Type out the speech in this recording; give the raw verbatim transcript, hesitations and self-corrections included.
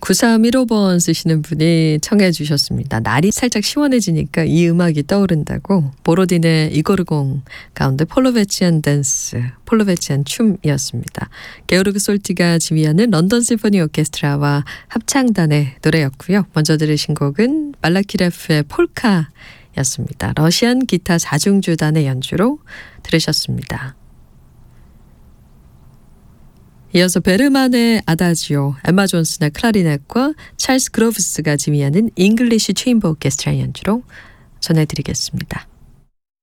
구삼일오 번 쓰시는 분이 청해 주셨습니다. 날이 살짝 시원해지니까 이 음악이 떠오른다고 보로딘의 이고르공 가운데 폴로베치안 댄스, 폴로베치안 춤이었습니다. 게오르그 솔티가 지휘하는 런던 심포니 오케스트라와 합창단의 노래였고요. 먼저 들으신 곡은 말라키레프의 폴카였습니다. 러시안 기타 사중주단의 연주로 들으셨습니다. 이어서 베르만의 아다지오, 엠마 존슨의 클라리넷과 찰스 그로브스가 지휘하는 잉글리시 체인버 오케스트라 연주로 전해드리겠습니다.